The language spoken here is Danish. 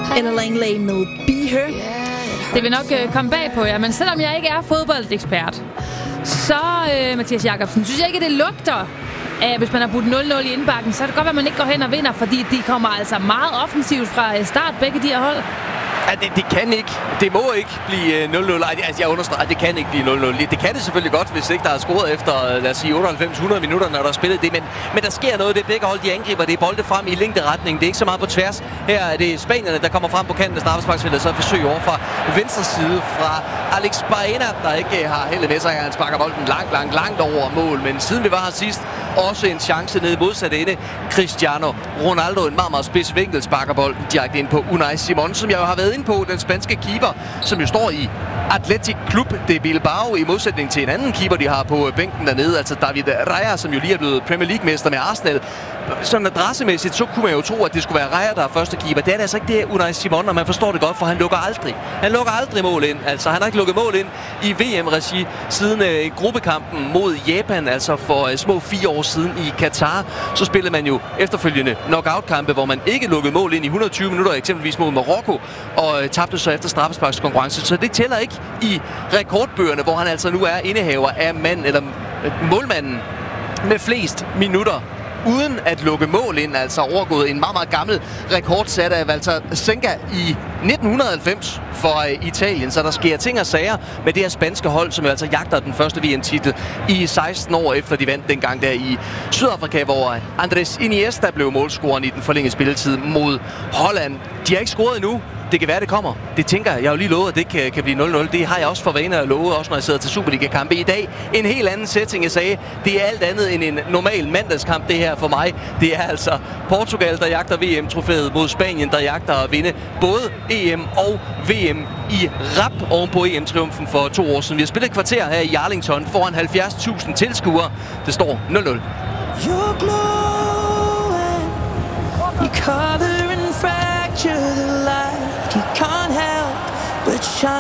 Ella Langley med Be Her. Det vil nok komme bag på jer, men selvom jeg ikke er fodboldekspert, så, Mathias Jakobsen, synes jeg ikke, det lugter af, hvis man har budt 0-0 i indbakken, så er det godt, at man ikke går hen og vinder, fordi de kommer altså meget offensivt fra start, begge de her hold. Ja, det kan ikke. Det må ikke blive 0-0. Altså, jeg understreger, det kan ikke blive 0-0. Det kan det selvfølgelig godt, hvis ikke der er scoret efter, lad os sige, 98-100 minutter, når der er spillet det. Men der sker noget. Det er begge hold, de angriber. Det er bolde frem i længderetning. Det er ikke så meget på tværs. Her er det spanierne, der kommer frem på kanten af straffesparksfeltet. Så forsøg over fra venstre side fra Alex Baena, der ikke har heldet med sig. Han sparker bolden langt over mål. Men siden vi var her sidst, også en chance nede i modsatte ende. Cristiano Ronaldo, en meget spids vinkel, sparker bolden direkte ind på Unai Simon, som jeg jo har været inde på, den spanske keeper, som jo står i Athletic Club de Bilbao, i modsætning til en anden keeper, de har på bænken dernede, altså David Raya, som jo lige er blevet Premier League-mester med Arsenal. Sådan adressemæssigt, så kunne man jo tro, at det skulle være Raya, der er første keeper. Det er det altså ikke, det er Unai Simon, og man forstår det godt, for han lukker aldrig mål ind. Altså, han har ikke lukket mål ind i VM-regi siden gruppekampen mod Japan, altså for små 4 år siden i Katar. Så spillede man jo efterfølgende knockout-kampe, hvor man ikke lukkede mål ind i 120 minutter, eksempelvis mod Marokko, og tabte så efter straffesparkskonkurrence. Så det tæller ikke i rekordbøgerne, hvor han altså nu er indehaver af målmanden med flest minutter uden at lukke mål ind, altså overgået en meget gammel rekord sat af Walter Senga i 1990 for Italien. Så der sker ting og sager med det her spanske hold, som jo altså jagter den første VM-titel i 16 år efter de vandt dengang der i Sydafrika, hvor Andrés Iniesta blev målscoreren i den forlængede spilletid mod Holland. De har ikke scoret endnu. Det kan være, det kommer. Det tænker jeg. Jeg har jo lige lovet, at det kan blive 0-0. Det har jeg også for vane at love, også når jeg sidder til Superliga-kampe i dag. En helt anden setting, jeg sagde. Det er alt andet end en normal mandagskamp, det her for mig. Det er altså Portugal, der jagter VM-trofæet mod Spanien, der jagter at vinde både EM og VM i rap oven på EM-triumfen for 2 år siden. Vi har spillet et kvarter her i Arlington foran 70.000 tilskuere. Det står 0-0. You can't help but shine.